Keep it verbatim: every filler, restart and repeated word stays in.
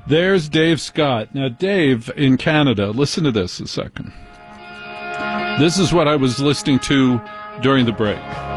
There's Dave Scott. Now, Dave in Canada, listen to this a second. This is what I was listening to during the break.